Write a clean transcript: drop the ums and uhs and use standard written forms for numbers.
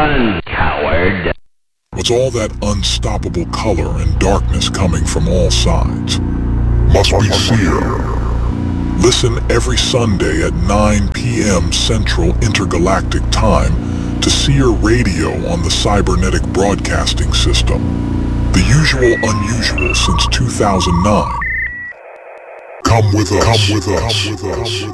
Run, coward. What's all that unstoppable color and darkness coming from all sides? Must be Seer. Listen every Sunday at 9 p.m. Central Intergalactic Time to Seer Radio on the Cybernetic Broadcasting System. The usual unusual since 2009. Come with us.